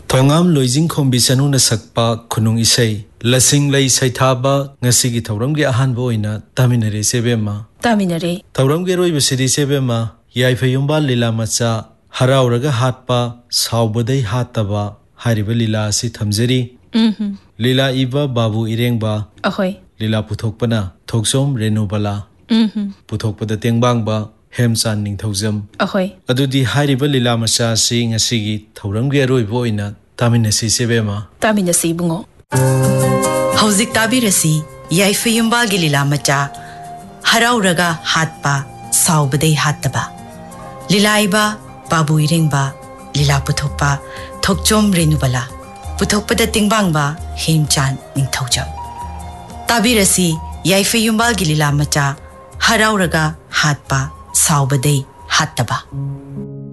थोंगाम लोइजिंग खोम्बी सनुना सकपा खुनुंग इसै लसिंग लई सैथाबा ngasiगी थौरमगे अहानबो ओइना तामिनरे सेबेमा तामिनरे थौरमगे रोइबो सिरि सेबेमा याइफयुम्बा लीला मचा हराउरगा हातपा साउबदै हातबा हारिबा लीला असि थमजरी लीला इबा बाबू इरेंबा अहोय लीला पुथोकपना थोकसोम रेनुबला पुथोकपदा तेंबांगबा हेमचान निंथौजम अहोय अदुदी हारिबा लीला मचा असि ngasiगी थौरमगे रोइबो ओइना तामिनसि सेबेमा तामिनसि बुंगो हौजिक ताबिरसि याइफयुम्बागी लीला मचा हराउरगा हातपा साउबदै हातबा लीला इबा बाबू इरेंबा लीला पुथोकपा थोकचोम रेनुबला पुथोकपदा तेंबांगबा हेमचान निंथौजम ताबिरसि याइफयुम्बागी लीला मचा हराउरगा हातपा साउबदै हातबा